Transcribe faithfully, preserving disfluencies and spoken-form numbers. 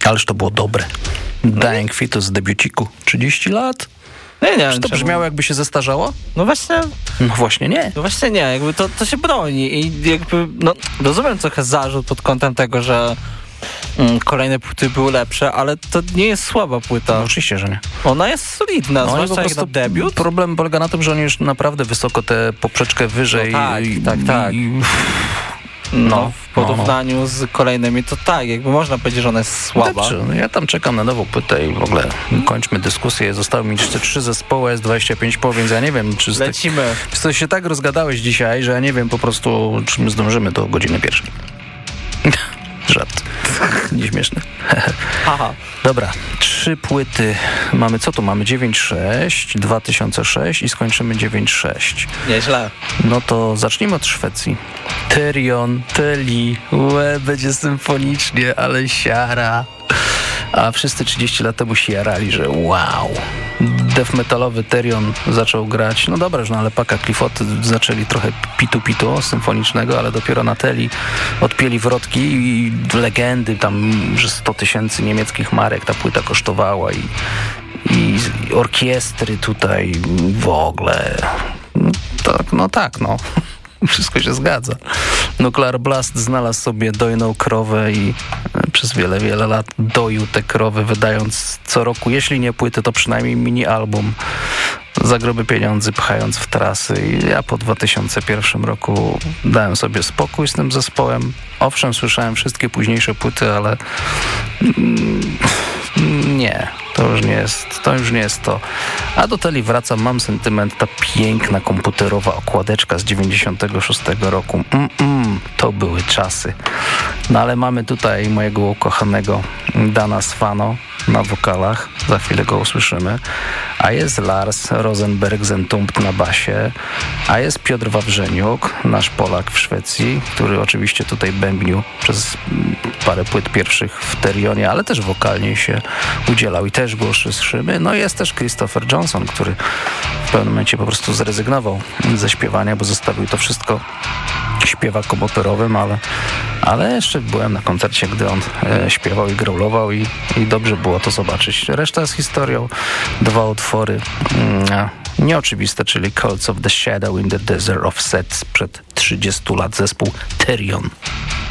Ależ to było dobre. Dying Fetus z debiuciku. trzydzieści lat? Nie, nie Czy to czemu. brzmiało, jakby się zestarzało? No właśnie... No właśnie nie. No właśnie nie, jakby to, to się broni i jakby, no rozumiem trochę zarzut pod kątem tego, że mm, kolejne płyty były lepsze, ale to nie jest słaba płyta. No, oczywiście, że nie. Ona jest solidna, No, zwłaszcza jak na debiut. Problem polega na tym, że oni już naprawdę wysoko tę poprzeczkę wyżej. No tak, i, tak, tak. I, No, no, w porównaniu no, no. z kolejnymi to tak, jakby można powiedzieć, że ona jest słaba. Dobrze, no ja tam czekam na nową płytę i w ogóle kończmy dyskusję. Zostały mi jeszcze trzy zespoły, jest dwadzieścia pięć po, więc ja nie wiem, czy... Lecimy. Czy to się tak rozgadałeś dzisiaj, że ja nie wiem po prostu, czy my zdążymy do godziny pierwszej. Żart. Nieśmieszny. Aha. Dobra, trzy płyty. Mamy, co tu mamy? dziewięć sześć, dwa tysiące sześć i skończymy dziewięć sześć. Nieźle. No to zacznijmy od Szwecji. Therion, Teli, łe, będzie symfonicznie, ale siara. A wszyscy trzydzieści lat temu się jarali, że wow. Death metalowy Therion zaczął grać. No dobra, no ale Paka Cliffoty zaczęli trochę pitu-pitu symfonicznego, ale dopiero na Teli odpięli wrotki i legendy, tam, że sto tysięcy niemieckich marek ta płyta kosztowała i, i orkiestry tutaj w ogóle. No tak, no tak, no. Wszystko się zgadza. Nuclear Blast znalazł sobie dojną krowę i przez wiele, wiele lat doił te krowy, wydając co roku, jeśli nie płyty, to przynajmniej mini-album za grobe pieniądze, pchając w trasy. I ja po dwa tysiące pierwszym roku dałem sobie spokój z tym zespołem. Owszem, słyszałem wszystkie późniejsze płyty, ale nie, to już nie jest to. Już nie jest to. A do Teli wracam, mam sentyment, ta piękna komputerowa okładeczka z dziewięćdziesiątego szóstego roku. Mm-mm, to były czasy. No ale mamy tutaj mojego ukochanego Dana Svano na wokalach, za chwilę go usłyszymy, a jest Lars Rosenberg-Zentumpt na basie, a jest Piotr Wawrzeniuk, nasz Polak w Szwecji, który oczywiście tutaj bębnił przez parę płyt pierwszych w Therionie, ale też wokalnie się udzielał i też go słyszymy. No i jest też Christopher Johnson, który w pewnym momencie po prostu zrezygnował ze śpiewania, bo zostawił to wszystko śpiewakom operowym, ale, ale jeszcze byłem na koncercie, gdy on e, śpiewał i growlował i, i dobrze było to zobaczyć. Reszta z historią. Dwa utwory mm, nieoczywiste, czyli Cults of the Shadow in the Desert of Set sprzed trzydziestu lat, zespół Therion.